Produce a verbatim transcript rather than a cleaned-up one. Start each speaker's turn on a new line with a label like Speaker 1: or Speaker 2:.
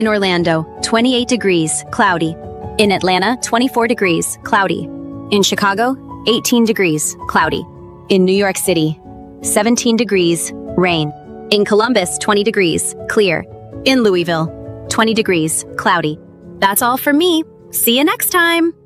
Speaker 1: In Orlando, twenty-eight degrees, cloudy. In Atlanta, twenty-four degrees, cloudy. In Chicago, eighteen degrees, cloudy. In New York City, seventeen degrees, rain. In Columbus, twenty degrees, clear. In Louisville, twenty degrees, cloudy. That's all for me. See you next time.